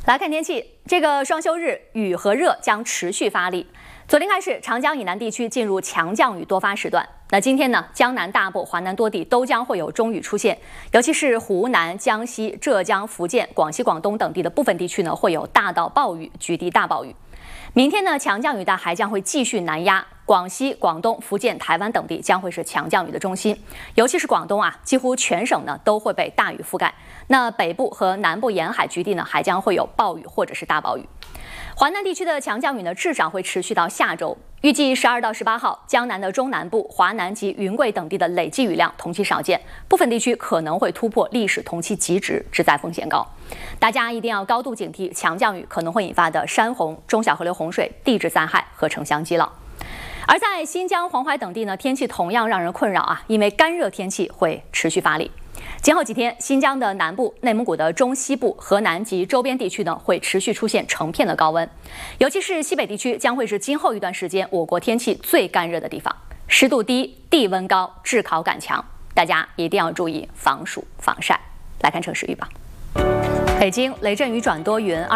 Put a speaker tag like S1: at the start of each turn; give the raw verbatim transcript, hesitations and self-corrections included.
S1: 来看天气，这个双休日雨和热将持续发力。昨天开始，长江以南地区进入强降雨多发时段。那今天呢，江南大部、华南多地都将会有中雨出现，尤其是湖南、江西、浙江、福建、广西、广东等地的部分地区呢，会有大到暴雨，局地大暴雨。明天呢，强降雨带还将会继续南压，广西、广东、福建、台湾等地将会是强降雨的中心，尤其是广东啊，几乎全省呢都会被大雨覆盖。那北部和南部沿海局地呢，还将会有暴雨或者是大暴雨。华南地区的强降雨呢，至少会持续到下周。预计十二到十八号，江南的中南部、华南及云贵等地的累计雨量同期少见，部分地区可能会突破历史同期极值，致灾风险高。大家一定要高度警惕强降雨可能会引发的山洪、中小河流洪水、地质灾害和城乡积涝。而在新疆、黄淮等地呢，天气同样让人困扰啊，因为干热天气会持续发力。今后几天，新疆的南部、内蒙古的中西部、河南及周边地区呢，会持续出现成片的高温，尤其是西北地区将会是今后一段时间我国天气最干热的地方，湿度低、地温高、炙烤感强，大家一定要注意防暑防晒。来看城市预报，北京雷阵雨转多云。